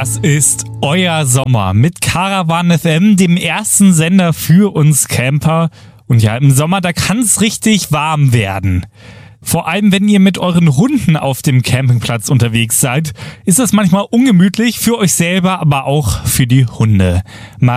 Das ist euer Sommer mit Caravan FM, dem ersten Sender für uns Camper. Und ja, im Sommer, da kann es richtig warm werden. Vor allem, wenn ihr mit euren Hunden auf dem Campingplatz unterwegs seid, ist das manchmal ungemütlich für euch selber, aber auch für die Hunde.